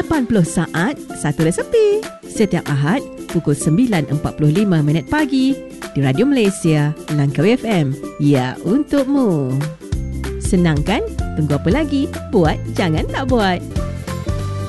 80 saat, satu resepi. Setiap Ahad, pukul 9.45 pagi di Radio Malaysia, Langkawi FM. Ya, untukmu. Senang kan? Tunggu apa lagi? Buat, jangan tak buat.